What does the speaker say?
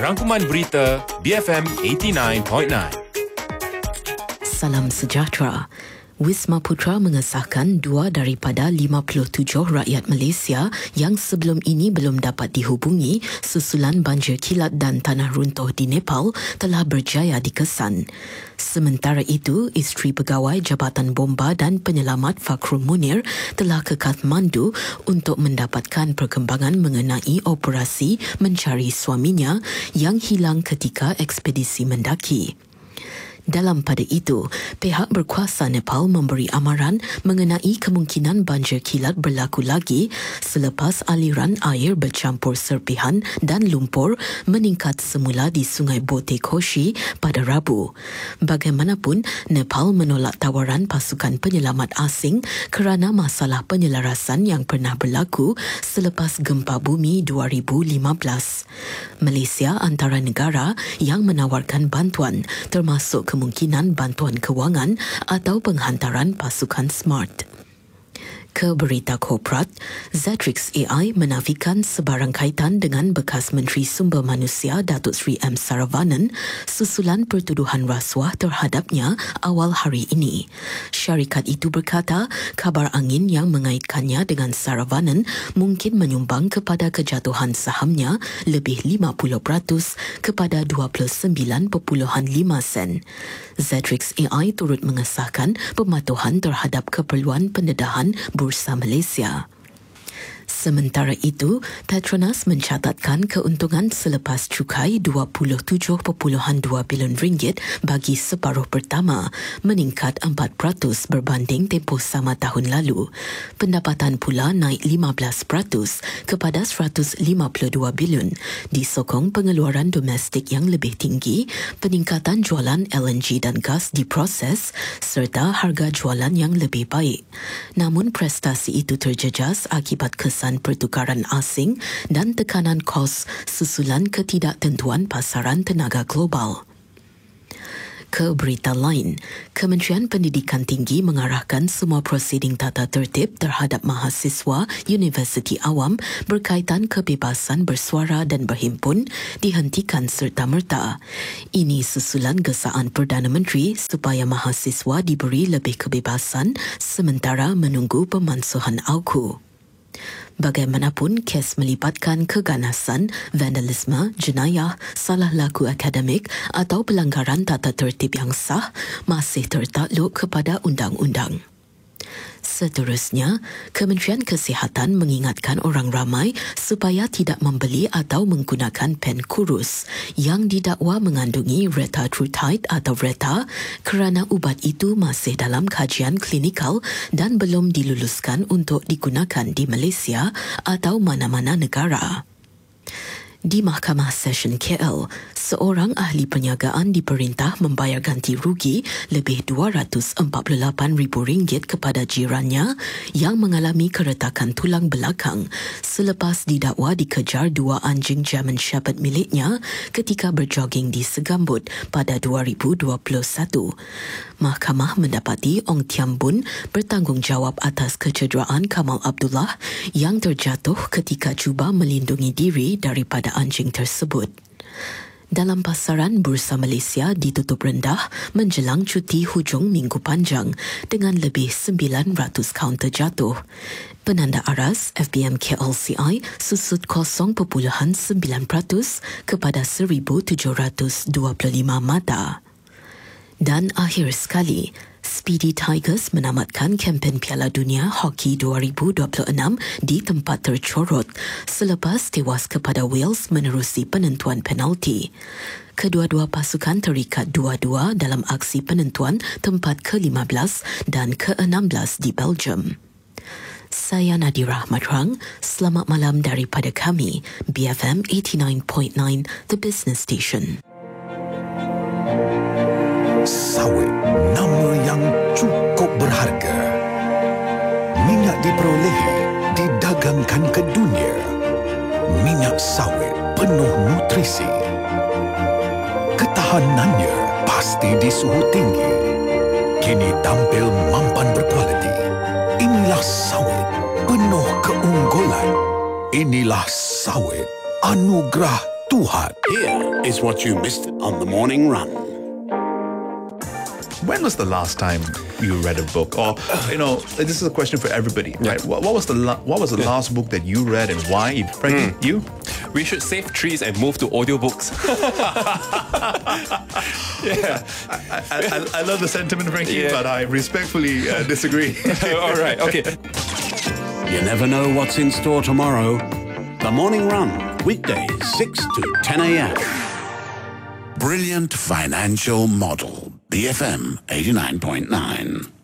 Rangkuman Berita BFM 89.9. Salam sejahtera. Wisma Putra mengesahkan 2 daripada 57 rakyat Malaysia yang sebelum ini belum dapat dihubungi susulan banjir kilat dan tanah runtuh di Nepal telah berjaya dikesan. Sementara itu, isteri pegawai Jabatan Bomba dan Penyelamat Fakhrul Munir telah ke Kathmandu untuk mendapatkan perkembangan mengenai operasi mencari suaminya yang hilang ketika ekspedisi mendaki. Dalam pada itu, pihak berkuasa Nepal memberi amaran mengenai kemungkinan banjir kilat berlaku lagi selepas aliran air bercampur serpihan dan lumpur meningkat semula di Sungai Bote Koshi pada Rabu. Bagaimanapun, Nepal menolak tawaran pasukan penyelamat asing kerana masalah penyelarasan yang pernah berlaku selepas gempa bumi 2015. Malaysia antara negara yang menawarkan bantuan termasuk kemungkinan bantuan kewangan atau penghantaran pasukan SMART. Ke berita korporat, Zetrix AI menafikan sebarang kaitan dengan bekas Menteri Sumber Manusia Datuk Seri M. Saravanan susulan pertuduhan rasuah terhadapnya awal hari ini. Syarikat itu berkata kabar angin yang mengaitkannya dengan Saravanan mungkin menyumbang kepada kejatuhan sahamnya lebih 50% kepada 29.5 sen. Zetrix AI turut mengesahkan pematuhan terhadap keperluan pendedahan Bursa Malaysia. Sementara itu, Petronas mencatatkan keuntungan selepas cukai 27.2 bilion ringgit bagi separuh pertama, meningkat 4% berbanding tempoh sama tahun lalu. Pendapatan pula naik 15% kepada 152 bilion, disokong pengeluaran domestik yang lebih tinggi, peningkatan jualan LNG dan gas diproses serta harga jualan yang lebih baik. Namun prestasi itu terjejas akibat kesan pertukaran asing dan tekanan kos susulan ketidaktentuan pasaran tenaga global. Ke berita lain, Kementerian Pendidikan Tinggi mengarahkan semua prosiding tata tertib terhadap mahasiswa Universiti Awam berkaitan kebebasan bersuara dan berhimpun dihentikan serta-merta. Ini susulan gesaan Perdana Menteri supaya mahasiswa diberi lebih kebebasan sementara menunggu pemansuhan AUKU. Bagaimanapun, kes melibatkan keganasan, vandalisme, jenayah, salah laku akademik atau pelanggaran tata tertib yang sah masih tertakluk kepada undang-undang. Seterusnya, Kementerian Kesihatan mengingatkan orang ramai supaya tidak membeli atau menggunakan pen kurus yang didakwa mengandungi retatrutide atau Reta kerana ubat itu masih dalam kajian klinikal dan belum diluluskan untuk digunakan di Malaysia atau mana-mana negara. Di Mahkamah Session KL, seorang ahli perniagaan diperintah membayar ganti rugi lebih RM248,000 kepada jirannya yang mengalami keretakan tulang belakang selepas didakwa dikejar 2 anjing German Shepherd miliknya ketika berjoging di Segambut pada 2021. Mahkamah mendapati Ong Tiam Bun bertanggungjawab atas kecederaan Kamal Abdullah yang terjatuh ketika cuba melindungi diri daripada anjing tersebut. Dalam pasaran, Bursa Malaysia ditutup rendah menjelang cuti hujung minggu panjang dengan lebih 900 kaunter jatuh. Penanda aras FBM KLCI susut 0.9% kepada 1,725 mata. Dan akhir sekali, Speedy Tigers menamatkan kempen Piala Dunia Hoki 2026 di tempat tercorot selepas tewas kepada Wales menerusi penentuan penalti. Kedua-dua pasukan terikat 2-2 dalam aksi penentuan tempat ke-15 dan ke-16 di Belgium. Saya Nadira Ahmad, selamat malam daripada kami, BFM 89.9, The Business Station. Sawit, nama yang cukup berharga. Minyak diperolehi, didagangkan ke dunia. Minyak sawit penuh nutrisi. Ketahanannya pasti di suhu tinggi. Kini tampil mampan berkualiti. Inilah sawit penuh keunggulan. Inilah sawit anugerah Tuhat. Here is what you missed on the morning run. When was the last time you read a book? Or, this is a question for everybody, right? What was the last book that you read and why? Frankie, you? We should save trees and move to audiobooks. I love the sentiment, Frankie, but I respectfully disagree. All right, okay. You never know what's in store tomorrow. The Morning Run, weekdays 6 to 10 a.m. Brilliant financial model. BFM 89.9.